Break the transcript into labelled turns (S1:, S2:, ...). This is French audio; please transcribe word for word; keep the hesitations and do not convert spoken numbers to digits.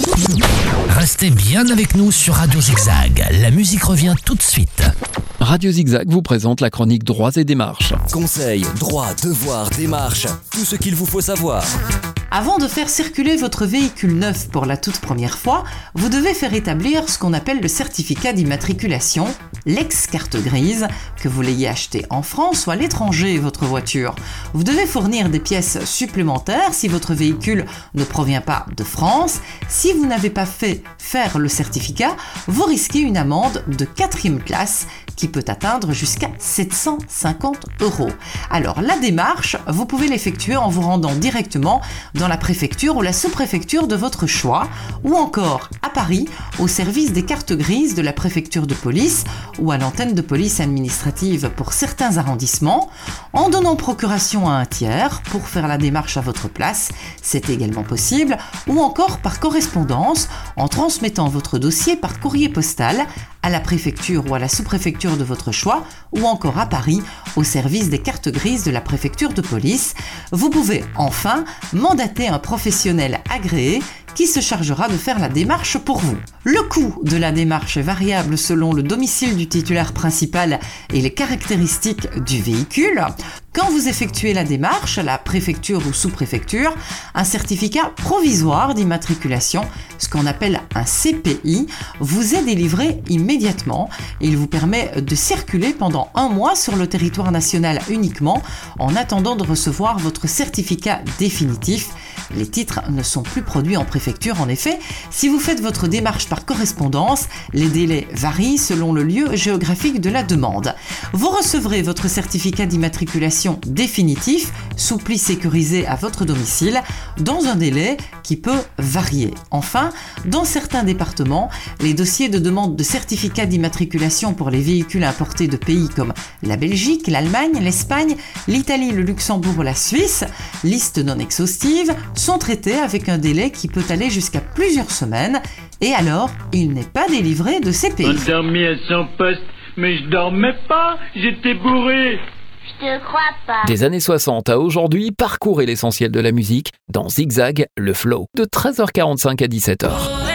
S1: Restez bien avec nous sur Radio Zigzag. La musique revient tout de suite.
S2: Radio Zigzag vous présente la chronique Droits et démarches.
S3: Conseils, droits, devoirs, démarches, tout ce qu'il vous faut savoir.
S4: Avant de faire circuler votre véhicule neuf pour la toute première fois, vous devez faire établir ce qu'on appelle le certificat d'immatriculation, l'ex-carte grise, que vous l'ayez acheté en France ou à l'étranger, votre voiture. Vous devez fournir des pièces supplémentaires si votre véhicule ne provient pas de France. Si vous n'avez pas fait faire le certificat, vous risquez une amende de quatrième classe qui peut atteindre jusqu'à sept cent cinquante euros. Alors la démarche, vous pouvez l'effectuer en vous rendant directement dans la préfecture ou la sous-préfecture de votre choix, ou encore à Paris au service des cartes grises de la préfecture de police ou à l'antenne de police administrative pour certains arrondissements, en donnant procuration à un tiers pour faire la démarche à votre place, c'est également possible, ou encore par correspondance en transmettant votre dossier par courrier postal à la préfecture ou à la sous-préfecture de votre choix, ou encore à Paris au service des cartes grises de la préfecture de police. Vous pouvez enfin mandater un professionnel agréé qui se chargera de faire la démarche pour vous. Le coût de la démarche est variable selon le domicile du titulaire principal et les caractéristiques du véhicule. Quand vous effectuez la démarche à la préfecture ou sous-préfecture, un certificat provisoire d'immatriculation, ce qu'on appelle un C P I, vous est délivré immédiatement et il vous permet de circuler pendant un mois sur le territoire national uniquement en attendant de recevoir votre certificat définitif. Les titres ne sont plus produits en préfecture en effet. Si vous faites votre démarche par correspondance, les délais varient selon le lieu géographique de la demande. Vous recevrez votre certificat d'immatriculation définitif, sous pli sécurisé à votre domicile, dans un délai qui peut varier. Enfin, dans certains départements, les dossiers de demande de certificat d'immatriculation pour les véhicules importés de pays comme la Belgique, l'Allemagne, l'Espagne, l'Italie, le Luxembourg ou la Suisse, liste non exhaustive, sont traités avec un délai qui peut aller jusqu'à plusieurs semaines, et alors il n'est pas délivré de C P I.
S5: Endormi à son poste, mais je dormais pas, j'étais bourré.
S6: Je te crois pas.
S2: Des années soixante à aujourd'hui, parcourez l'essentiel de la musique dans Zigzag, le flow, de treize heures quarante-cinq à dix-sept heures.